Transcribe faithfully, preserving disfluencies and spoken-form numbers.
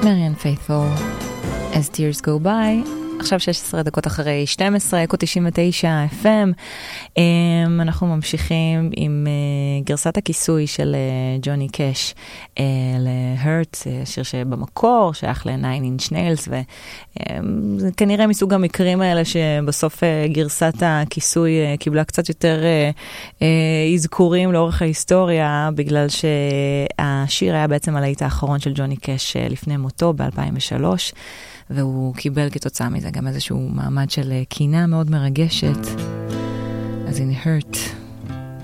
מריאן פיית'ול, As Tears Go By. עכשיו שש עשרה דקות אחרי שתים עשרה, אקו תשעים ותשע אף אם. Um, אנחנו ממשיכים עם uh, גרסת הכיסוי של uh, ג'וני קאש uh, ל-Hurt, uh, שיר שבמקור שייך ל-Nine Inch Nails, וזה um, כנראה מסוג המקרים האלה שבסוף uh, גרסת הכיסוי uh, קיבלה קצת יותר uh, uh, אזכורים לאורך ההיסטוריה, בגלל שהשיר היה בעצם הלהיט האחרון של ג'וני קאש uh, לפני מותו ב-אלפיים ושלוש, והוא קיבל כתוצאה מזה גם איזשהו מעמד של קינה מאוד מרגשת. אז הנה Hurt.